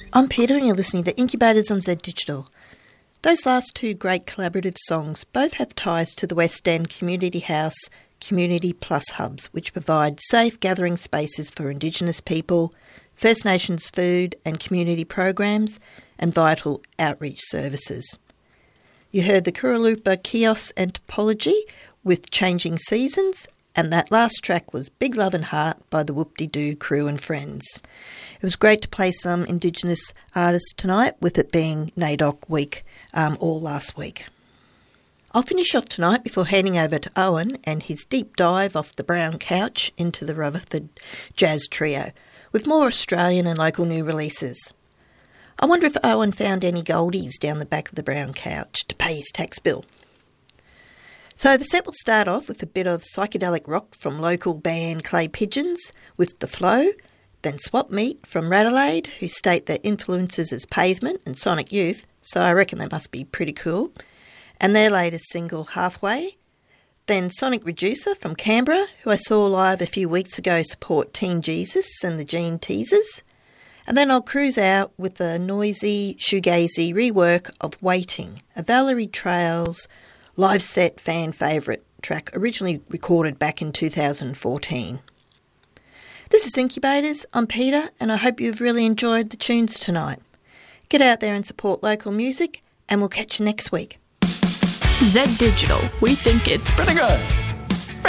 I'm Peter and you're listening to Incubators on Z Digital. Those last two great collaborative songs both have ties to the West End Community House Community Plus hubs, which provide safe gathering spaces for Indigenous people, First Nations food and community programs, and vital outreach services. You heard the Kurralupa Kiosk Anthropology with Changing Seasons, and that last track was Big Love and Heart by the Whoop-De-Doo Crew and Friends. It was great to play some Indigenous artists tonight, with it being NAIDOC week all last week. I'll finish off tonight before handing over to Owen and his deep dive off the brown couch into the Rutherford Jazz Trio, with more Australian and local new releases. I wonder if Owen found any goldies down the back of the brown couch to pay his tax bill. So the set will start off with a bit of psychedelic rock from local band Clay Pigeons with The Flow, then Swap Meet from Radelaide, who state their influences as Pavement and Sonic Youth, so I reckon they must be pretty cool, and their latest single Halfway. Then Sonic Reducer from Canberra, who I saw live a few weeks ago support Teen Jesus and the Gene Teasers. And then I'll cruise out with a noisy, shoegazy rework of Waiting, a Valerie Trails live set fan favourite track originally recorded back in 2014. This is Incubators, I'm Peter, and I hope you've really enjoyed the tunes tonight. Get out there and support local music, and we'll catch you next week. Z Digital, we think it's pretty good.